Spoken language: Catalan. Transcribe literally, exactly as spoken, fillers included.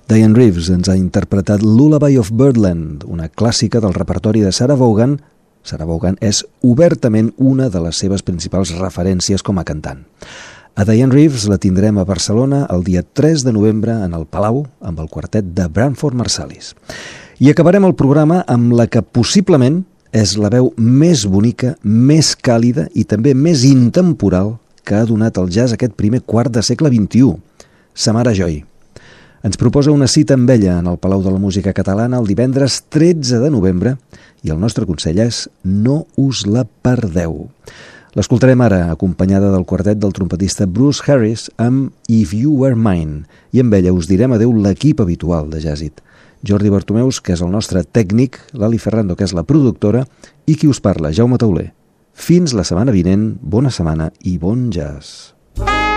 Diane Reeves ens ha interpretat Lullaby of Birdland, una clàssica del repertori de Sarah Vaughan. Sarah Vaughan és obertament una de les seves principals referències com a cantant. A Diane Reeves la tindrem a Barcelona el dia tres de novembre en el Palau amb el quartet de Branford Marsalis. I acabarem el programa amb la que possiblement és la veu més bonica, més càlida i també més intemporal que ha donat el jazz aquest primer quart de segle vint-i-u, Samara Joy. Ens proposa una cita amb ella en el Palau de la Música Catalana el divendres tretze de novembre i el nostre consell és no us la perdeu. L'escoltarem ara acompanyada del quartet del trompetista Bruce Harris amb If You Were Mine i amb ella us direm adeu l'equip habitual de Jazzit. Jordi Bartomeus, que és el nostre tècnic, Lali Ferrando, que és la productora, i qui us parla, Jaume Tauler. Fins la setmana vinent, bona setmana i bon jazz.